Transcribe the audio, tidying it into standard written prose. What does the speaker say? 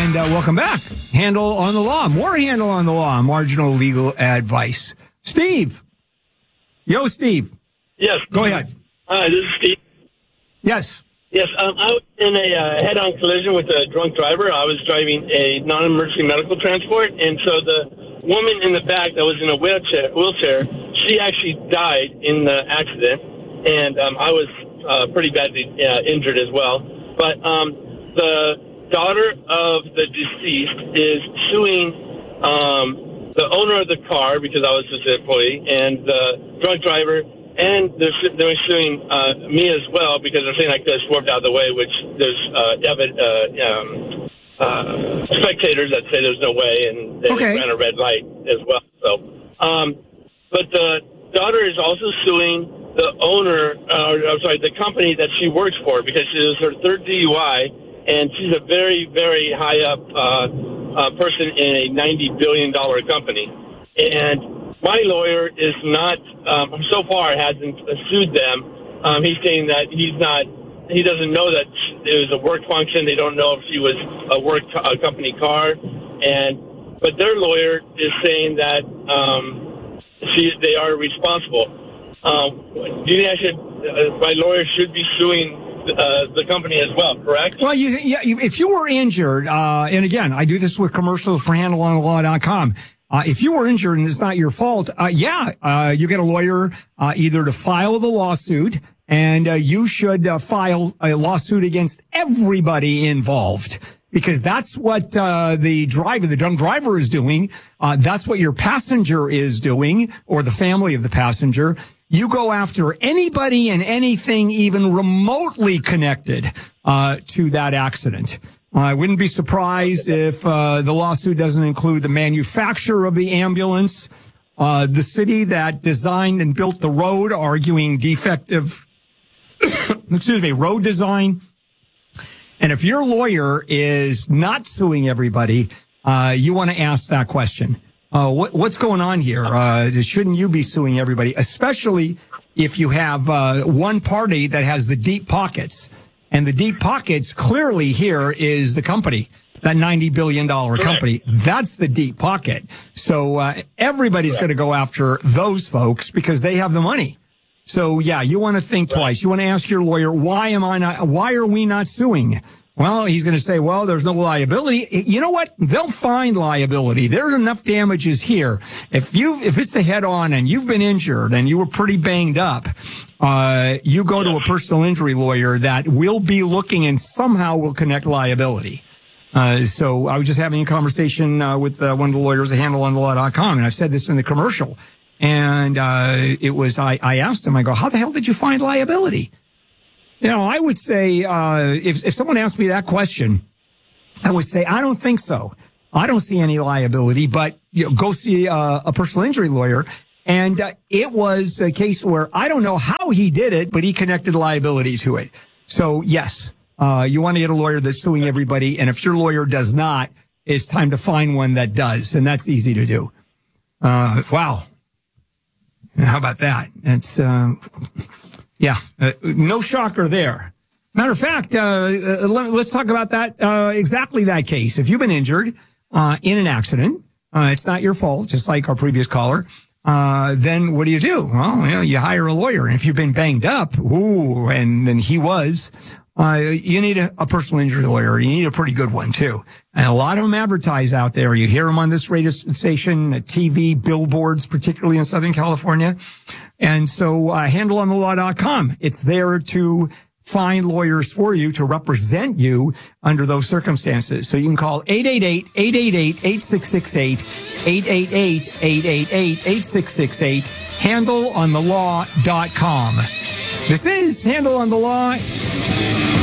And welcome back. Handle on the Law. More Handle on the Law. Marginal legal advice. Steve. Yo, Steve. Yes. Go ahead. Hi, this is Steve. Yes. Yes, I was in a head-on collision with a drunk driver. I was driving a non-emergency medical transport, and so the woman in the back that was in a wheelchair, she actually died in the accident, and I was pretty badly injured as well. But the daughter of the deceased is suing the owner of the car, because I was just an employee, and the drunk driver, and they're suing me as well, because they're saying I could have swerved out of the way, which there's spectators that say there's no way, and they ran a red light as well. So, but the daughter is also suing the owner, the company that she works for, because it was her third DUI, and she's a very, very high up person in a $90 billion company. And my lawyer is not, so far, hasn't sued them. He's saying that he doesn't know that it was a work function. They don't know if she was a company car. But their lawyer is saying that they are responsible. Do you think my lawyer should be suing the company as well, correct? Well, if you were injured, and again, I do this with commercials for handleonthelaw.com. If you were injured and it's not your fault, you get a lawyer either to file the lawsuit, and you should file a lawsuit against everybody involved, because that's what the drunk driver is doing. That's what your passenger is doing, or the family of the passenger. You go after anybody and anything even remotely connected to that accident. I wouldn't be surprised if the lawsuit doesn't include the manufacturer of the ambulance, the city that designed and built the road, arguing defective road design. And if your lawyer is not suing everybody, you want to ask that question. What's going on here? Shouldn't you be suing everybody, especially if you have one party that has the deep pockets? And the deep pockets clearly here is the company, that $90 billion company. That's the deep pocket. So everybody's going to go after those folks because they have the money. So, yeah, you want to think twice. You want to ask your lawyer, why are we not suing? Well, he's going to say, well, there's no liability. You know what? They'll find liability. There's enough damages here. If it's a head on and you've been injured and you were pretty banged up, you go to a personal injury lawyer that will be looking and somehow will connect liability. So I was just having a conversation with one of the lawyers at handleonthelaw.com, and I've said this in the commercial. And I asked him, I go, how the hell did you find liability? You know, I would say, if someone asked me that question, I would say, I don't think so. I don't see any liability, but go see a personal injury lawyer. And it was a case where I don't know how he did it, but he connected liability to it. So, yes, you want to get a lawyer that's suing everybody. And if your lawyer does not, it's time to find one that does. And that's easy to do. Wow. How about that? It's, no shocker there. Matter of fact, let's talk about that, exactly that case. If you've been injured, in an accident, it's not your fault, just like our previous caller, then what do? Well, you hire a lawyer. And if you've been banged up, and then he was, you need a personal injury lawyer. You need a pretty good one too. And a lot of them advertise out there. You hear them on this radio station, TV, billboards, particularly in Southern California. And so, handleonthelaw.com. It's there to find lawyers for you to represent you under those circumstances. So you can call 888-888-8668, 888-888-8668, handleonthelaw.com. This is Handle on the Law.